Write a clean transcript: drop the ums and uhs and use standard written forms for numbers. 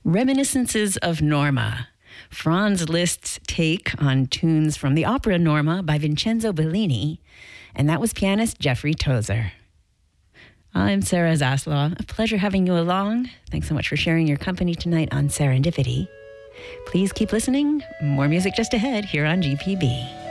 Reminiscences of Norma. Franz Liszt's take on tunes from the opera Norma by Vincenzo Bellini, and that was pianist Jeffrey Tozer. I'm Sarah Zaslow. A pleasure having you along. Thanks so much for sharing your company tonight on Serendipity. Please keep listening. More music just ahead here on GPB.